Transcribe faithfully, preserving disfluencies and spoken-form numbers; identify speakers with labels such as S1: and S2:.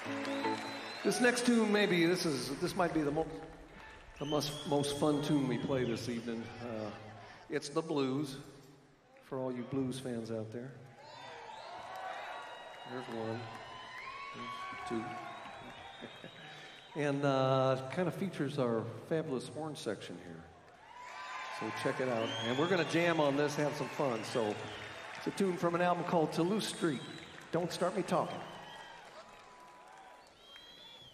S1: This next tune, maybe this is this might be the most the most most fun tune we play this evening. Uh, it's the blues for all you blues fans out there. There's one, there's two, and uh, kind of features our fabulous horn section here. So check it out, and we're gonna jam on this, have some fun. So it's a tune from an album called Toulouse Street. Don't Start Me Talking.